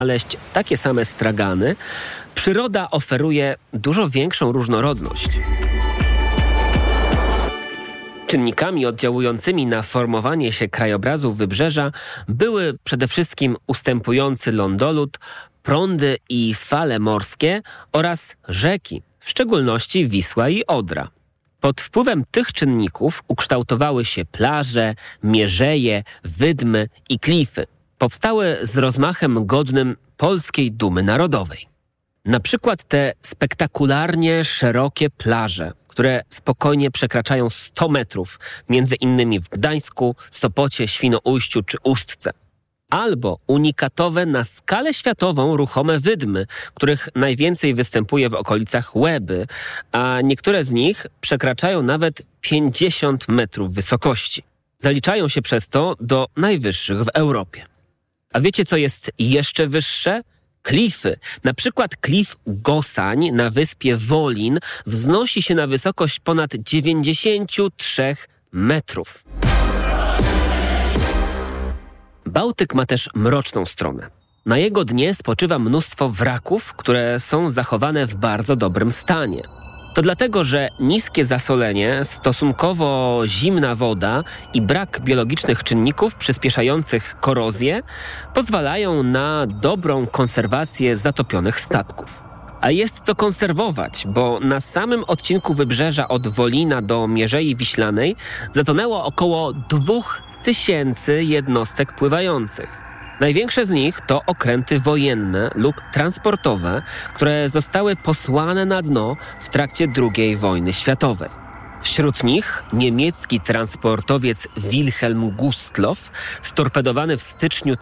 znaleźć takie same stragany, przyroda oferuje dużo większą różnorodność. Czynnikami oddziałującymi na formowanie się krajobrazu wybrzeża były przede wszystkim ustępujący lądolód, prądy i fale morskie oraz rzeki, w szczególności Wisła i Odra. Pod wpływem tych czynników ukształtowały się plaże, mierzeje, wydmy i klify. Powstały z rozmachem godnym polskiej dumy narodowej. Na przykład te spektakularnie szerokie plaże, które spokojnie przekraczają 100 metrów, między innymi w Gdańsku, Sopocie, Świnoujściu czy Ustce. Albo unikatowe na skalę światową ruchome wydmy, których najwięcej występuje w okolicach Łeby, a niektóre z nich przekraczają nawet 50 metrów wysokości. Zaliczają się przez to do najwyższych w Europie. A wiecie, co jest jeszcze wyższe? Klify. Na przykład klif Gosań na wyspie Wolin wznosi się na wysokość ponad 93 metrów. Bałtyk ma też mroczną stronę. Na jego dnie spoczywa mnóstwo wraków, które są zachowane w bardzo dobrym stanie. To dlatego, że niskie zasolenie, stosunkowo zimna woda i brak biologicznych czynników przyspieszających korozję pozwalają na dobrą konserwację zatopionych statków. A jest co konserwować, bo na samym odcinku wybrzeża od Wolina do Mierzei Wiślanej zatonęło około 2000 jednostek pływających. Największe z nich to okręty wojenne lub transportowe, które zostały posłane na dno w trakcie II wojny światowej. Wśród nich niemiecki transportowiec Wilhelm Gustloff, storpedowany w styczniu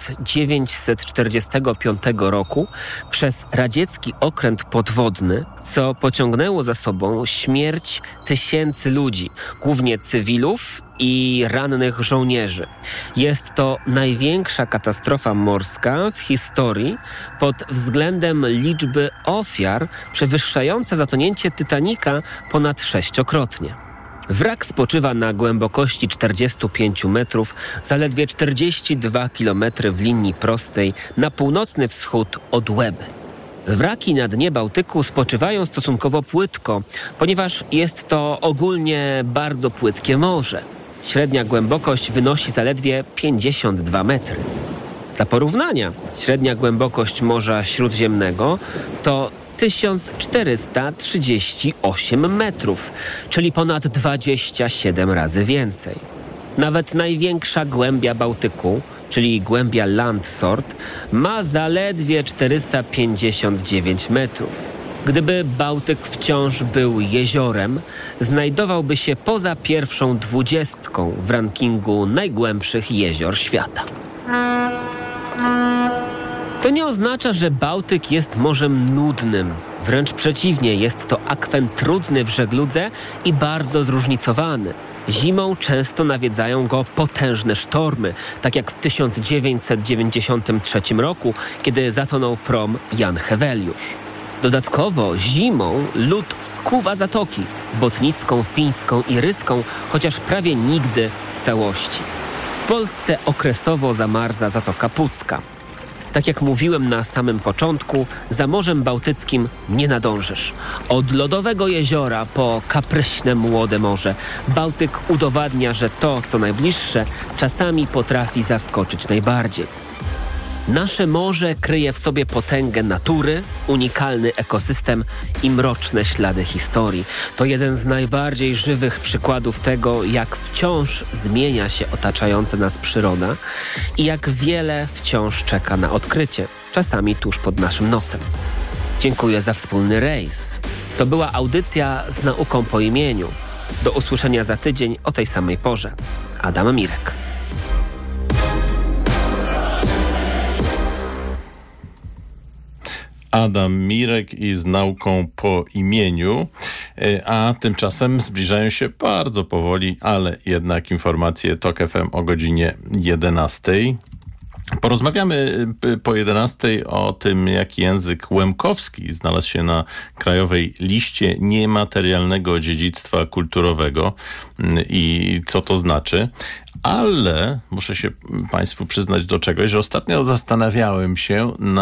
1945 roku przez radziecki okręt podwodny, co pociągnęło za sobą śmierć tysięcy ludzi, głównie cywilów i rannych żołnierzy. Jest to największa katastrofa morska w historii pod względem liczby ofiar, przewyższająca zatonięcie Titanica ponad 6-krotnie. Wrak spoczywa na głębokości 45 metrów, zaledwie 42 km w linii prostej na północny wschód od Łeby. Wraki na dnie Bałtyku spoczywają stosunkowo płytko, ponieważ jest to ogólnie bardzo płytkie morze. Średnia głębokość wynosi zaledwie 52 metry. Dla porównania, średnia głębokość Morza Śródziemnego to 1438 metrów, czyli ponad 27 razy więcej. Nawet największa głębia Bałtyku, czyli głębia Landsort, ma zaledwie 459 metrów. Gdyby Bałtyk wciąż był jeziorem, znajdowałby się poza pierwszą 20 w rankingu najgłębszych jezior świata. To nie oznacza, że Bałtyk jest morzem nudnym. Wręcz przeciwnie, jest to akwen trudny w żegludze i bardzo zróżnicowany. Zimą często nawiedzają go potężne sztormy, tak jak w 1993 roku, kiedy zatonął prom Jan Heweliusz. Dodatkowo zimą lód wkuwa zatoki botnicką, fińską i ryską, chociaż prawie nigdy w całości. W Polsce okresowo zamarza Zatoka Pucka. Tak jak mówiłem na samym początku, za Morzem Bałtyckim nie nadążysz. Od lodowego jeziora po kapryśne młode morze, Bałtyk udowadnia, że to, co najbliższe, czasami potrafi zaskoczyć najbardziej. Nasze morze kryje w sobie potęgę natury, unikalny ekosystem i mroczne ślady historii. To jeden z najbardziej żywych przykładów tego, jak wciąż zmienia się otaczająca nas przyroda i jak wiele wciąż czeka na odkrycie, czasami tuż pod naszym nosem. Dziękuję za wspólny rejs. To była audycja z nauką po imieniu. Do usłyszenia za tydzień o tej samej porze. Adam Mirek. Adam Mirek i z nauką po imieniu, a tymczasem zbliżają się bardzo powoli, ale jednak informacje TOK FM o godzinie 11. Porozmawiamy po 11 o tym, jak język łemkowski znalazł się na krajowej liście niematerialnego dziedzictwa kulturowego i co to znaczy. Ale muszę się Państwu przyznać do czegoś, że ostatnio zastanawiałem się